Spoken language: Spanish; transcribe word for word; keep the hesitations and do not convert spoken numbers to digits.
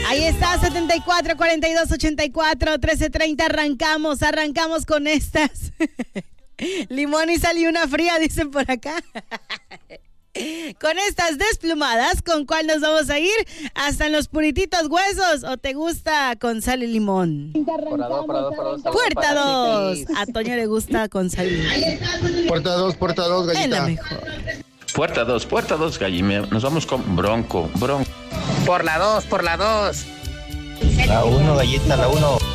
Ahí está, setenta y cuatro, cuarenta y dos, ochenta y cuatro, trece treinta. Arrancamos, arrancamos con estas. Limón y sal y una fría, dicen por acá. Con estas desplumadas, ¿con cuál nos vamos a ir? ¿Hasta en los purititos huesos o te gusta con sal y limón? Por a dos, por a dos, por a dos. Puerta dos. A Toño le gusta con sal y limón. Puerta dos, puerta dos, Es la gallita. mejor. Puerta dos, puerta dos, gallime. Nos vamos con Bronco, Bronco. Por la dos, por la dos. La uno, gallita, la uno.